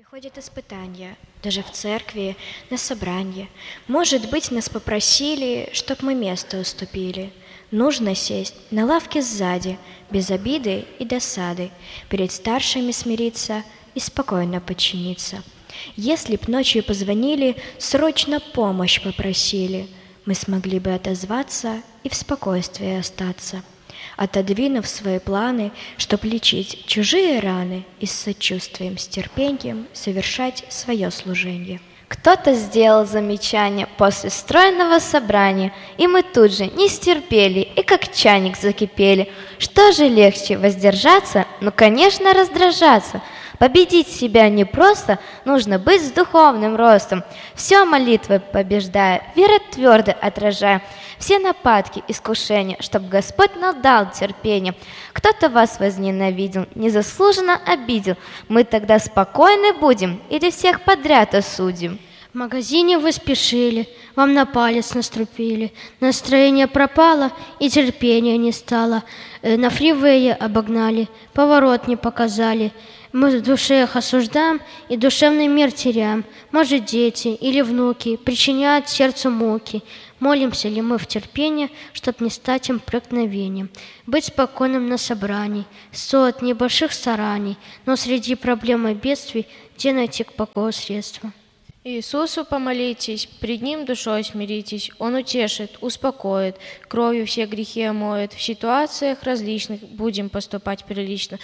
Приходят испытания, даже в церкви, на собранье. Может быть, нас попросили, чтоб мы место уступили. Нужно сесть на лавке сзади, без обиды и досады, перед старшими смириться и спокойно подчиниться. Если б ночью позвонили, срочно помощь попросили, мы смогли бы отозваться и в спокойствии остаться, отодвинув свои планы, чтоб лечить чужие раны и с сочувствием, с терпением совершать свое служение. Кто-то сделал замечание после стройного собрания, и мы тут же не стерпели и как чайник закипели. Что же легче, воздержаться? Ну, конечно, раздражаться. Победить себя непросто, нужно быть с духовным ростом. Все молитвой побеждая, вера твердо отражая, все нападки, искушения, чтоб Господь нам дал терпение. Кто-то вас возненавидел, незаслуженно обидел, мы тогда спокойны будем или всех подряд осудим? В магазине вы спешили, вам на палец наступили, настроение пропало и терпения не стало. На фривее обогнали, поворот не показали. Мы в душе их осуждаем и душевный мир теряем. Может, дети или внуки причиняют сердцу муки. Молимся ли мы в терпении, чтоб не стать им преткновением? Быть спокойным на собрании, стоит небольших стараний, но среди проблем и бедствий где найти к покою средства? Иисусу помолитесь, пред Ним душой смиритесь, Он утешит, успокоит, кровью все грехи омоет, в ситуациях различных будем поступать прилично,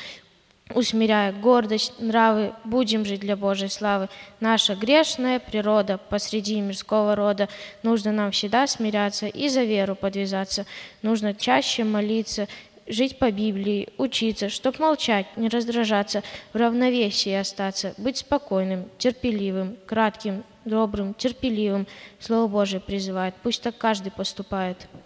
усмиряя гордость, нравы, будем жить для Божьей славы. Наша грешная природа посреди мирского рода, нужно нам всегда смиряться и за веру подвязаться, нужно чаще молиться, жить по Библии, учиться, чтоб молчать, не раздражаться, в равновесии остаться, быть спокойным, терпеливым, кратким, добрым, терпеливым. Слово Божие призывает, пусть так каждый поступает.